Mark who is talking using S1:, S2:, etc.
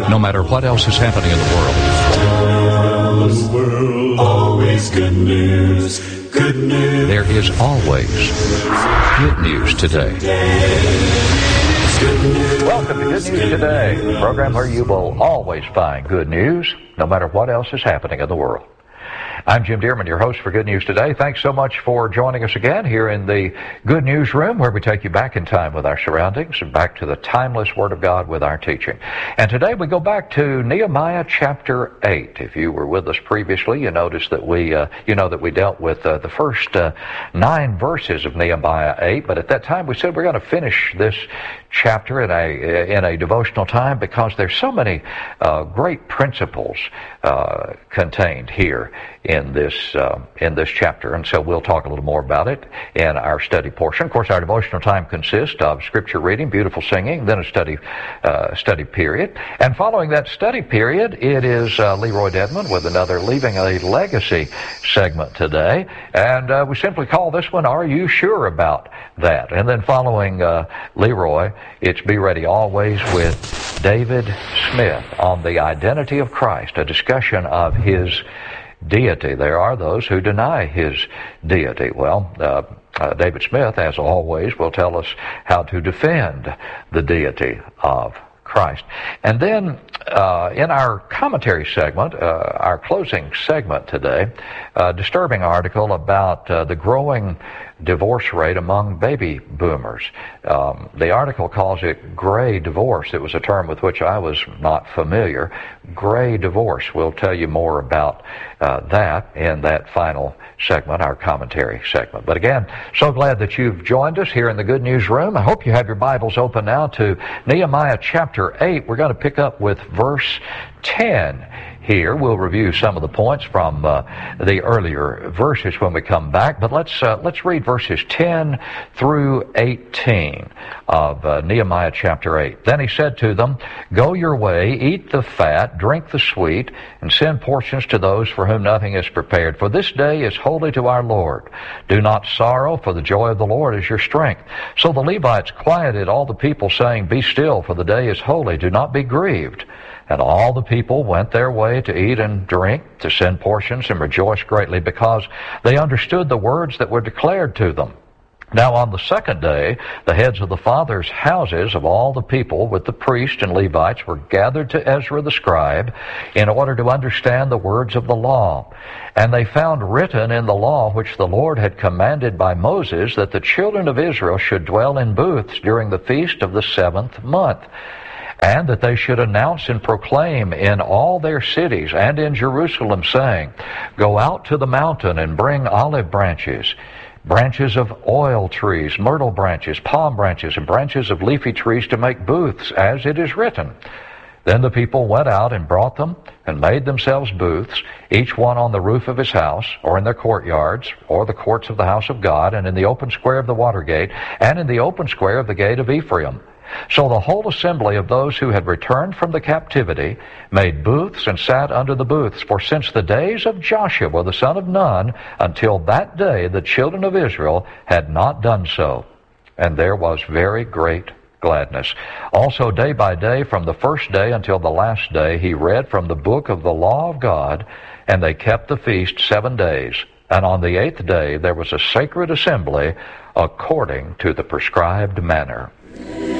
S1: no matter what else is happening in the world.
S2: Always good news, good news.
S1: There is always good news today. Welcome to Good News Today, the program where you will always find good news, no matter what else is happening in the world. I'm Jim Dearman, your host for Good News Today. Thanks so much for joining us again here in the Good News Room, where we take you back in time with our surroundings and back to the timeless Word of God with our teaching. And today we go back to Nehemiah chapter 8. If you were with us previously, you noticed that we dealt with the first 9 verses of Nehemiah 8. But at that time we said we're going to finish this chapter in a devotional time because there's so many great principles contained here in this chapter, and so we'll talk a little more about it in our study portion. Of course, our devotional time consists of scripture reading, beautiful singing, then a study period, and following that study period, it is Leroy Dedman with another Leaving a Legacy segment today, and we simply call this one "Are You Sure About That?" And then following Leroy, it's Be Ready Always with David Smith on the identity of Christ, a discussion of His deity. There are those who deny His deity. Well, David Smith, as always, will tell us how to defend the deity of Christ. And then in our commentary segment, our closing segment today, a disturbing article about the growing divorce rate among baby boomers. The article calls it gray divorce. It was a term with which I was not familiar. Gray divorce. We'll tell you more about that in that final segment, our commentary segment. But again, so glad that you've joined us here in the Good News Room. I hope you have your Bibles open now to Nehemiah chapter 8. We're going to pick up with verse 10 here. We'll review some of the points from the earlier verses when we come back, but let's read verses 10 through 18 of Nehemiah chapter 8. Then he said to them, "Go your way, eat the fat, drink the sweet, and send portions to those for whom nothing is prepared. For this day is holy to our Lord. Do not sorrow, for the joy of the Lord is your strength." So the Levites quieted all the people, saying, "Be still, for the day is holy. Do not be grieved." And all the people went their way to eat and drink, to send portions, and rejoice greatly, because they understood the words that were declared to them. Now on the second day, the heads of the fathers' houses of all the people with the priests and Levites were gathered to Ezra the scribe in order to understand the words of the law. And they found written in the law which the Lord had commanded by Moses that the children of Israel should dwell in booths during the feast of the 7th month, and that they should announce and proclaim in all their cities and in Jerusalem, saying, "Go out to the mountain and bring olive branches, branches of oil trees, myrtle branches, palm branches, and branches of leafy trees to make booths, as it is written." Then the people went out and brought them and made themselves booths, each one on the roof of his house, or in their courtyards, or the courts of the house of God, and in the open square of the water gate, and in the open square of the gate of Ephraim. So the whole assembly of those who had returned from the captivity made booths and sat under the booths. For since the days of Joshua the son of Nun, until that day the children of Israel had not done so. And there was very great gladness. Also day by day, from the first day until the last day, he read from the book of the law of God, and they kept the feast 7 days. And on the 8th day there was a sacred assembly according to the prescribed manner.